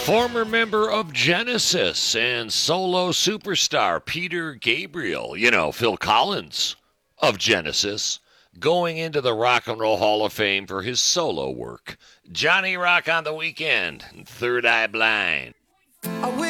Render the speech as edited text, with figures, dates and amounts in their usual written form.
Former member of Genesis and solo superstar Peter Gabriel, Phil Collins of Genesis, going into the Rock and Roll Hall of Fame for his solo work. Johnny Rock on the Weekend, Third Eye Blind.